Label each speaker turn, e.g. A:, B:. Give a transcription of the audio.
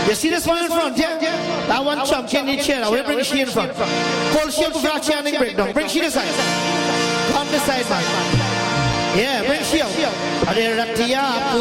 A: You see this one in front, yeah? That one champion in chair. Where bring she in front? Call she up for a chair and break down. Bring she this side. Come this side, man. Yeah, bring she out.